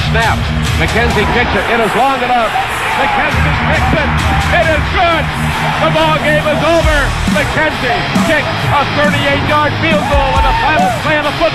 snap. McKenzie kicks it. It is long enough. McKenzie kicks it. It is good. The ball game is over. McKenzie kicks a 38-yard field goal in the final play of the football.